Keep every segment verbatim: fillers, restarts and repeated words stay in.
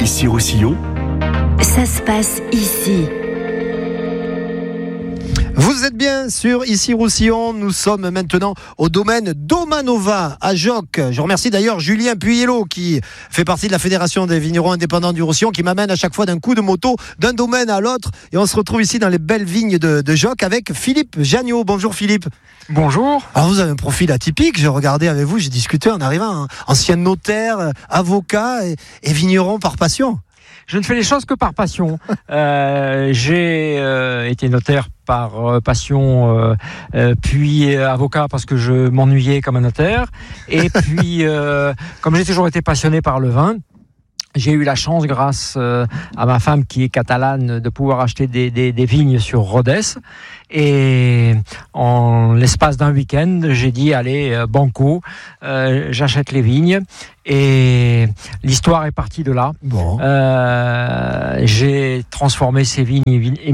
Ici Roussillon, ça se passe ici. Vous êtes bien sur Ici Roussillon, nous sommes maintenant au domaine Domanova à Joc. Je remercie d'ailleurs Julien Puyello qui fait partie de la Fédération des vignerons indépendants du Roussillon, qui m'amène à chaque fois d'un coup de moto d'un domaine à l'autre, et on se retrouve ici dans les belles vignes de, de Joc avec Philippe Jagnot. Bonjour Philippe. Bonjour. Alors vous avez un profil atypique, j'ai regardé avec vous, j'ai discuté en arrivant, hein. Ancien notaire, avocat et, et vigneron par passion. Je ne fais les choses que par passion. euh, j'ai euh, été notaire par euh, passion, euh, euh, puis euh, avocat parce que je m'ennuyais comme un notaire. Et puis, euh, comme j'ai toujours été passionné par le vin, j'ai eu la chance, grâce euh, à ma femme qui est catalane, de pouvoir acheter des, des, des vignes sur Rodez. Et en l'espace d'un week-end, j'ai dit, allez, euh, banco, euh, j'achète les vignes. Et l'histoire est partie de là. Bon. Euh, j'ai transformé ces vignes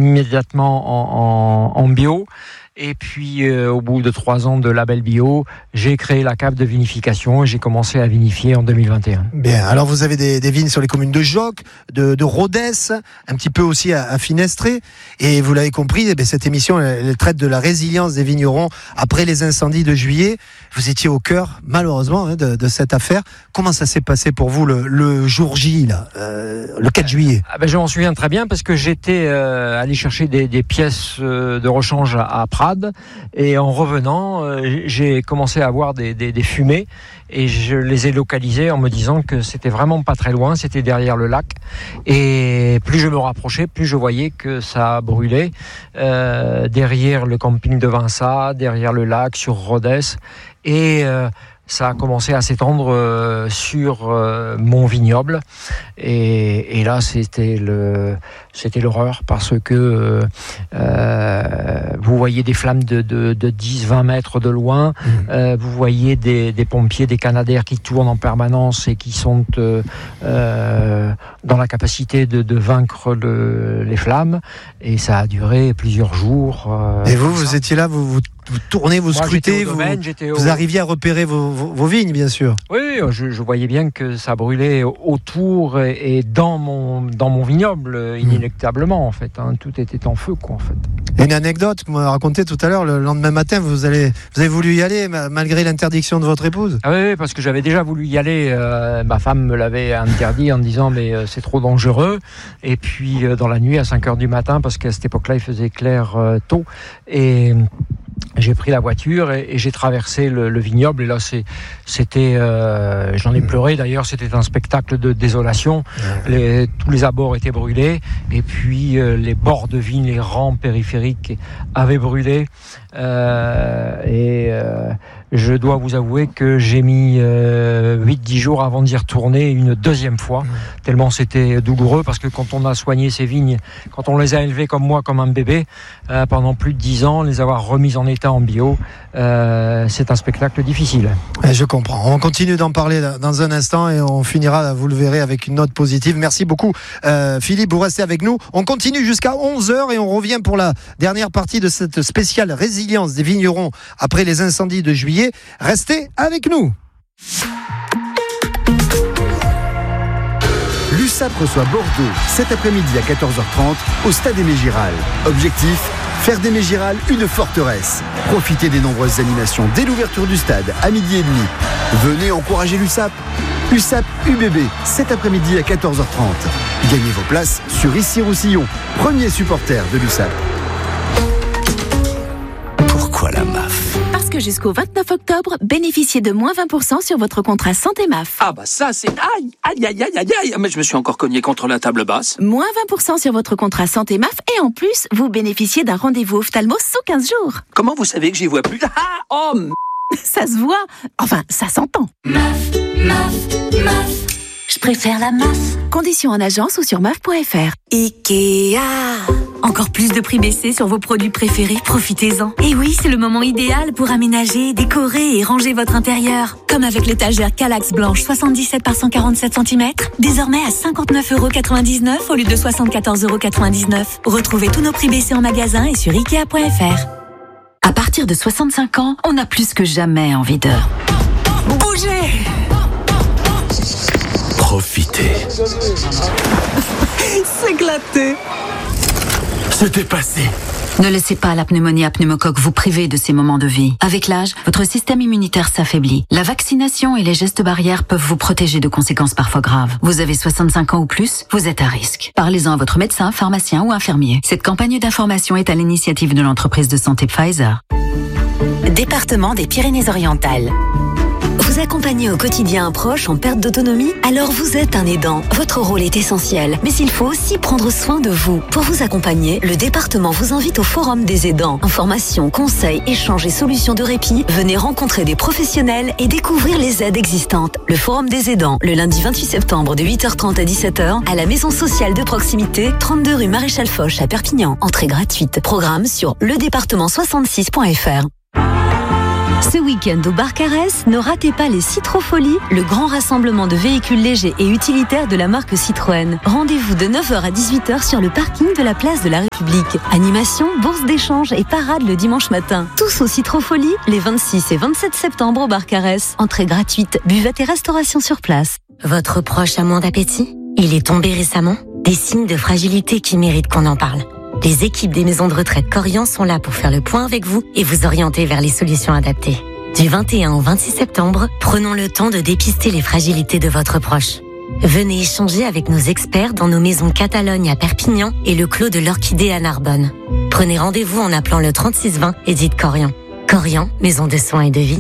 immédiatement en, en, en bio. Et puis, euh, au bout de trois ans de label bio, j'ai créé la cave de vinification et j'ai commencé à vinifier en deux mille vingt et un. Bien, alors vous avez des, des vignes sur les communes de Joc, de, de Rodez, un petit peu aussi à, à Finestré. Et vous l'avez compris, eh bien, cette émission, elle, elle traite de la résilience des vignerons après les incendies de juillet. Vous étiez au cœur, malheureusement, hein, de, de cette affaire. Comment ça s'est passé pour vous le, le jour J, là, euh, le quatre juillet? Ah ben, je m'en souviens très bien parce que j'étais euh, allé chercher des, des pièces euh, de rechange à, à Prades. Et en revenant, euh, j'ai commencé à voir des, des, des fumées et je les ai localisées en me disant que c'était vraiment pas très loin, c'était derrière le lac. Et plus je me rapprochais, plus je voyais que ça brûlait euh, derrière le camping de Vinça, derrière le lac, sur Rodez. Et euh, ça a commencé à s'étendre euh, sur euh, mon vignoble. Et, et là, c'était le, c'était l'horreur parce que euh, vous voyez des flammes de, de, de dix à vingt mètres de loin. Mmh. Euh, vous voyez des, des pompiers, des canadaires qui tournent en permanence et qui sont euh, euh, dans la capacité de, de vaincre le, les flammes. Et ça a duré plusieurs jours. Euh, et vous, vous étiez là, vous, vous, vous tournez, vous Moi, scrutez, vous, domaine, au... vous arriviez à repérer vos, vos, vos vignes, bien sûr. Oui, je, je voyais bien que ça brûlait autour et, et dans mon dans mon vignoble, inéluctablement en fait. Hein, tout était en feu, quoi, en fait. Et une anecdote que vous m'avez racontée tout à l'heure, le lendemain matin, vous allez, vous avez voulu y aller malgré l'interdiction de votre épouse. Ah oui, parce que j'avais déjà voulu y aller. Euh, ma femme me l'avait interdit en me disant mais euh, c'est trop dangereux. Et puis euh, dans la nuit à cinq heures du matin, parce qu'à cette époque-là il faisait clair euh, tôt, et j'ai pris la voiture et, et j'ai traversé le, le vignoble. Et là, c'est, c'était, euh, j'en ai pleuré d'ailleurs. C'était un spectacle de désolation. Les, tous les abords étaient brûlés, et puis euh, les bords de vigne, les rangs périphériques avaient brûlé. Euh, et euh, je dois vous avouer que j'ai mis euh, huit à dix jours avant d'y retourner une deuxième fois, mmh. tellement c'était douloureux, parce que quand on a soigné ces vignes, quand on les a élevées comme moi, comme un bébé, euh, pendant plus de dix ans, les avoir remises en état en bio, euh, c'est un spectacle difficile. Je comprends. On continue d'en parler dans un instant et on finira, vous le verrez, avec une note positive. Merci beaucoup euh, Philippe, vous restez avec nous. On continue jusqu'à onze heures et on revient pour la dernière partie de cette spéciale résilience des vignerons après les incendies de juillet. Restez avec nous. L'U S A P reçoit Bordeaux cet après-midi à quatorze heures trente au Stade Aimé Giral. Objectif, faire d'Aimé Giral une forteresse. Profitez des nombreuses animations dès l'ouverture du stade à midi et demi. Venez encourager l'U S A P. U S A P U B B cet après-midi à quatorze heures trente. Gagnez vos places sur Ici Roussillon, premier supporter de l'U S A P. Pourquoi la M A F ? Parce que jusqu'au vingt-neuf octobre, bénéficiez de moins vingt pour cent sur votre contrat Santé M A F. Ah bah ça c'est... Aïe, aïe, aïe, aïe, aïe, aïe. Mais je me suis encore cogné contre la table basse. Moins vingt pour cent sur votre contrat Santé M A F et en plus, vous bénéficiez d'un rendez-vous ophtalmo sous quinze jours. Comment vous savez que j'y vois plus ? Ah, oh m... Ça se voit. Enfin, ça s'entend. M A F, M A F, M A F. Je préfère la M A F. Conditions en agence ou sur M A F point F R. Ikea. Encore plus de prix baissés sur vos produits préférés, profitez-en. Et oui, c'est le moment idéal pour aménager, décorer et ranger votre intérieur. Comme avec l'étagère Kallax blanche soixante-dix-sept par cent quarante-sept centimètres, désormais à cinquante-neuf euros quatre-vingt-dix-neuf au lieu de soixante-quatorze euros quatre-vingt-dix-neuf. Retrouvez tous nos prix baissés en magasin et sur Ikea point F R. À partir de soixante-cinq ans, on a plus que jamais envie de... Bougez! profiter. S'éclater. Se dépasser. Ne laissez pas la pneumonie à pneumocoque vous priver de ces moments de vie. Avec l'âge, votre système immunitaire s'affaiblit. La vaccination et les gestes barrières peuvent vous protéger de conséquences parfois graves. Vous avez soixante-cinq ans ou plus, vous êtes à risque. Parlez-en à votre médecin, pharmacien ou infirmier. Cette campagne d'information est à l'initiative de l'entreprise de santé Pfizer. Département des Pyrénées-Orientales. Vous accompagnez au quotidien un proche en perte d'autonomie? Alors vous êtes un aidant. Votre rôle est essentiel. Mais il faut aussi prendre soin de vous. Pour vous accompagner, le département vous invite au Forum des aidants. Informations, conseils, échanges et solutions de répit. Venez rencontrer des professionnels et découvrir les aides existantes. Le Forum des aidants, le lundi vingt-huit septembre de huit heures trente à dix-sept heures à la maison sociale de proximité, trente-deux rue Maréchal Foch à Perpignan. Entrée gratuite. Programme sur le département soixante-six point f r. Ce week-end au Barcarès, ne ratez pas les Citrofolies, le grand rassemblement de véhicules légers et utilitaires de la marque Citroën. Rendez-vous de neuf heures à dix-huit heures sur le parking de la place de la République. Animation, bourse d'échange et parade le dimanche matin. Tous aux Citrofolies, les vingt-six et vingt-sept septembre au Barcarès. Entrée gratuite, buvette et restauration sur place. Votre proche a moins d'appétit? Il est tombé récemment? Des signes de fragilité qui méritent qu'on en parle. Les équipes des maisons de retraite Corian sont là pour faire le point avec vous et vous orienter vers les solutions adaptées. Du vingt et un au vingt-six septembre, prenons le temps de dépister les fragilités de votre proche. Venez échanger avec nos experts dans nos maisons Catalogne à Perpignan et le Clos de l'Orchidée à Narbonne. Prenez rendez-vous en appelant le trente-six vingt et dites Corian. Corian, maison de soins et de vie.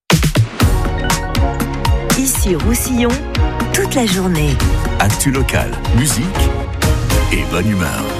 Ici Roussillon, toute la journée. Actu local, musique et bonne humeur.